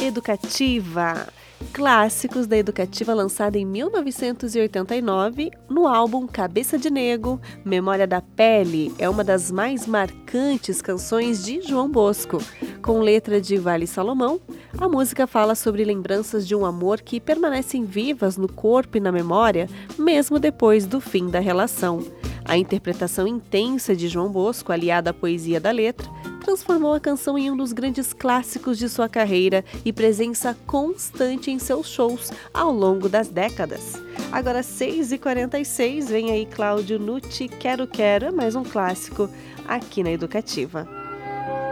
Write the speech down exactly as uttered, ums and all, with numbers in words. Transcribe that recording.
Educativa. Clássicos da Educativa lançada em mil novecentos e oitenta e nove no álbum Cabeça de Negro, Memória da Pele, é uma das mais marcantes canções de João Bosco. Com letra de Vale Salomão, a música fala sobre lembranças de um amor que permanecem vivas no corpo e na memória, mesmo depois do fim da relação. A interpretação intensa de João Bosco, aliada à poesia da letra, transformou a canção em um dos grandes clássicos de sua carreira e presença constante em seus shows ao longo das décadas. Agora, seis e quarenta e seis, vem aí Cláudio Nucci, Quero Quero, é mais um clássico aqui na Educativa.